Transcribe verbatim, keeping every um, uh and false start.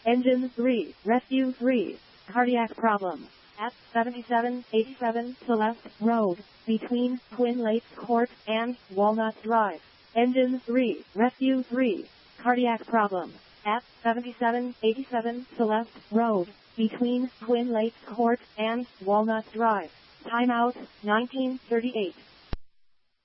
Engine three, Rescue three, cardiac problem. At seventy-seven eighty-seven Celeste Road, between Twin Lakes Court and Walnut Drive. Engine three, Rescue three, cardiac problem. At seventy-seven eighty-seven Celeste Road, between Twin Lakes Court and Walnut Drive. Timeout, nineteen thirty-eight.